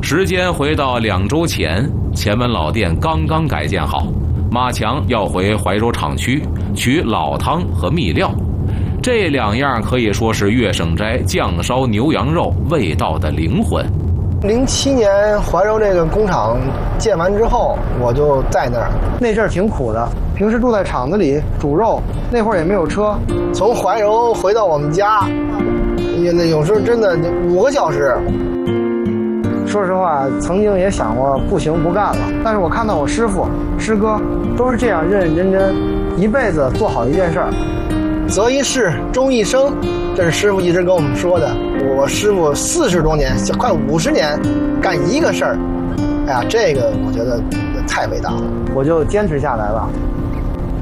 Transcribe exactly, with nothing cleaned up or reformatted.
时间回到两周前，前门老店刚刚改建好，马强要回怀柔厂区取老汤和秘料，这两样可以说是粤省斋酱烧牛羊肉味道的灵魂。 零七年怀柔这个工厂建完之后，我就在那儿。那阵儿挺苦的，平时住在厂子里煮肉，那会儿也没有车，从怀柔回到我们家，也那有时候真的五个小时。说实话，曾经也想过不行不干了，但是我看到我师傅师哥都是这样认认真真，一辈子做好一件事儿。择一事终一生，这是师傅一直跟我们说的。我师傅四十多年，快五十年，干一个事儿，哎呀，这个我觉得太伟大了，我就坚持下来了。